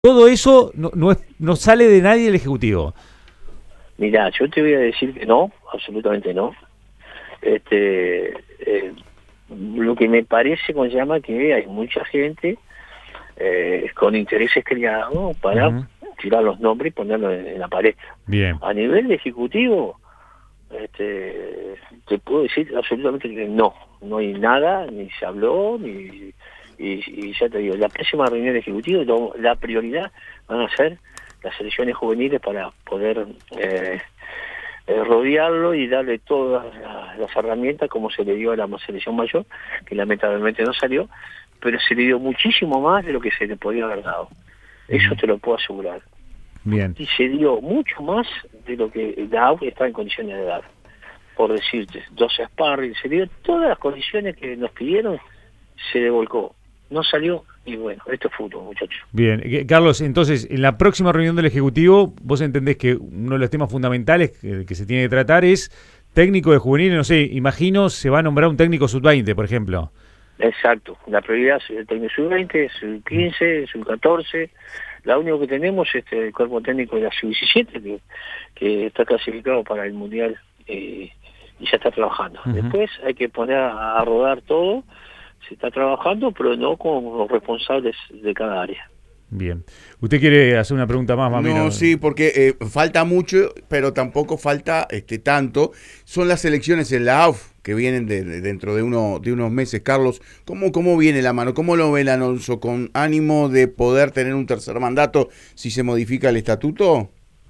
Todo eso no sale de nadie del Ejecutivo. Mirá, yo te voy a decir que no, absolutamente no. Este, lo que me parece, como se llama, que hay mucha gente con intereses creados para tirar los nombres y ponerlos en la pared. Bien. A nivel de ejecutivo, te puedo decir absolutamente que no hay nada, ni se habló, y ya te digo, la próxima reunión de ejecutivo, la prioridad van a ser las elecciones juveniles para poder rodearlo y darle todas las herramientas como se le dio a la selección mayor, que lamentablemente no salió, pero se le dio muchísimo más de lo que se le podía haber dado. Eso te lo puedo asegurar. Bien. Y se dio mucho más de lo que la AUF está en condiciones de dar. Por decirte, 12 sparring, se dio todas las condiciones que nos pidieron, se le volcó. No salió, y bueno, esto es fútbol, muchachos. Bien. Carlos, entonces, en la próxima reunión del Ejecutivo, vos entendés que uno de los temas fundamentales que se tiene que tratar es técnico de juvenil, no sé, imagino se va a nombrar un técnico sub-20, por ejemplo. Exacto, la prioridad es el técnico sub-20, sub-15, sub-14. La única que tenemos es el cuerpo técnico de la sub-17, que está clasificado para el Mundial y ya está trabajando. Después hay que poner a rodar todo. Se está trabajando, pero no con los responsables de cada área. Bien. ¿Usted quiere hacer una pregunta más, Mamino? No, sí, porque falta mucho, pero tampoco falta tanto. Son las elecciones en la AUF que vienen dentro de unos meses. Carlos, ¿cómo viene la mano? ¿Cómo lo ve el Alonso? ¿Con ánimo de poder tener un tercer mandato si se modifica el estatuto?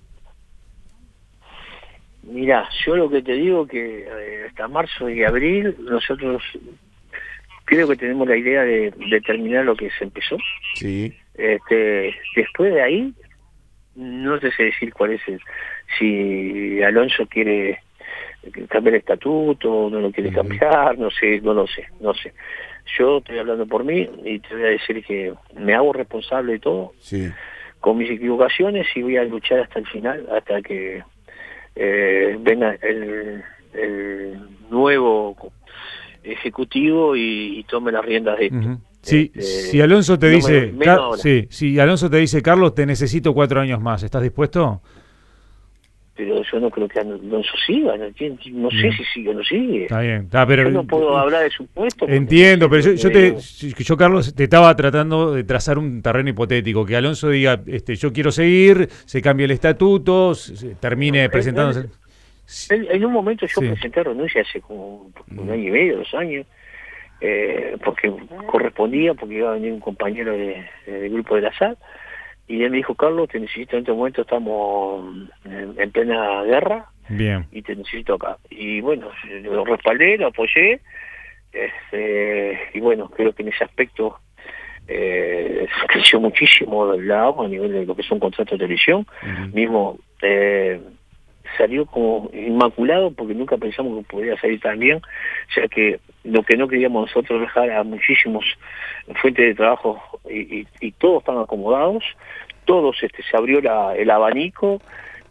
Mirá, yo lo que te digo que hasta marzo y abril nosotros creo que tenemos la idea de terminar lo que se empezó. Sí. Después de ahí, no te sé decir cuál es si Alonso quiere cambiar el estatuto, no lo quiere cambiar, no lo sé. Yo estoy hablando por mí y te voy a decir que me hago responsable de todo, sí, con mis equivocaciones, y voy a luchar hasta el final, hasta que venga el nuevo ejecutivo y tome las riendas de esto. Sí, si Alonso te dice, si Alonso te dice, Carlos, te necesito 4 años más, ¿estás dispuesto? Pero yo no creo que Alonso siga, no sé si sigue o no sigue. Está bien, pero yo no puedo hablar de su puesto. Entiendo, pero yo, Carlos, te estaba tratando de trazar un terreno hipotético, que Alonso diga, yo quiero seguir, se cambie el estatuto, termine presentándose. En un momento yo presenté renuncia hace como un año y medio, 2 años, porque correspondía, porque iba a venir un compañero del grupo de la SAD, y él me dijo, Carlos, te necesito en este momento, estamos en plena guerra, bien, y te necesito acá. Y bueno, lo respaldé, lo apoyé, y bueno, creo que en ese aspecto creció muchísimo el lado a nivel de lo que es un contrato de televisión, mismo salió como inmaculado, porque nunca pensamos que podría salir tan bien, ya que lo que no queríamos nosotros dejar a muchísimos fuentes de trabajo y todos están acomodados, todos se abrió el abanico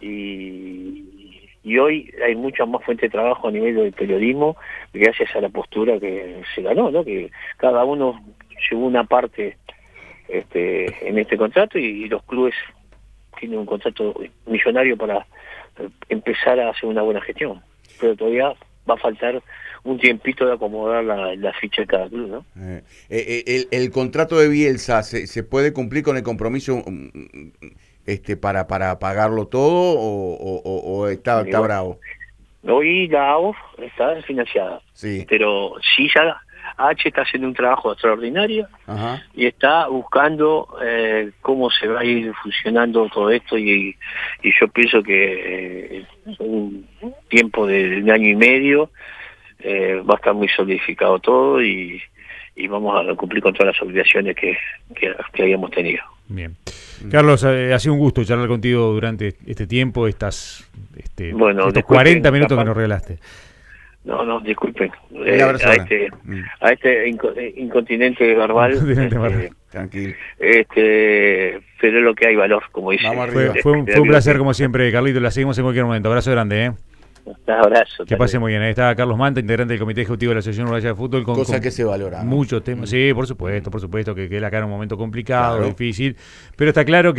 y hoy hay muchas más fuentes de trabajo a nivel del periodismo gracias a la postura que se ganó, ¿no? Que cada uno llevó una parte en este contrato y los clubes tienen un contrato millonario para empezar a hacer una buena gestión, pero todavía va a faltar un tiempito de acomodar la ficha de cada club, ¿no? El contrato de Bielsa se puede cumplir con el compromiso para pagarlo todo o está bravo. Hoy la AUF está financiada, pero sí ya H está haciendo un trabajo extraordinario y está buscando cómo se va a ir funcionando todo esto y yo pienso que un tiempo de 1 año y medio va a estar muy solidificado todo y vamos a cumplir con todas las obligaciones que habíamos tenido. Bien. Carlos, ha sido un gusto charlar contigo durante este tiempo, estos 40 minutos que nos regalaste. No, disculpen. A este incontinente verbal. Tranquilo. Pero es lo que hay valor, como dice. Fue un placer, como siempre, Carlito. La seguimos en cualquier momento. Abrazo grande, Un abrazo. Que pase muy bien. Ahí está Carlos Manta, integrante del Comité Ejecutivo de la Asociación Uruguaya de Fútbol. Cosa que se valora, ¿no? Muchos temas. Sí, por supuesto, que él acá en un momento complicado, Claro. difícil. Pero está claro que